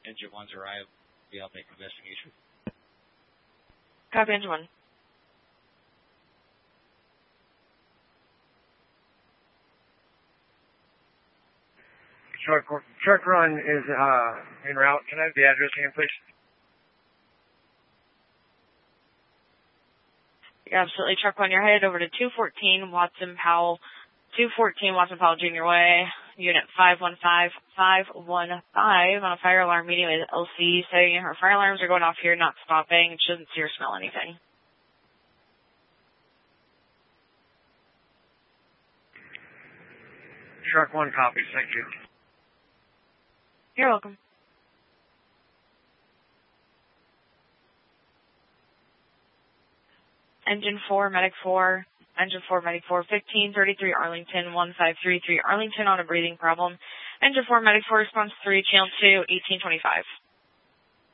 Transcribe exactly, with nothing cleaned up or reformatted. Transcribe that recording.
Engine one's arrived. Be I'll make investigation. Copy, Engine one. Truck, truck run is uh, en route. Can I have the address again, please? Yeah, absolutely. Truck one, you're headed over to two fourteen Watson Powell, two fourteen Watson Powell Junior Way, unit five one five five one five on a fire alarm meeting with L C, saying her fire alarms are going off here, not stopping. Shouldn't see or smell anything. Truck one copies. Thank you. You're welcome. Engine four, Medic four, Engine four, Medic four, fifteen thirty-three Arlington, one five three three Arlington on a breathing problem. Engine four, Medic four, response three, channel two, eighteen twenty-five.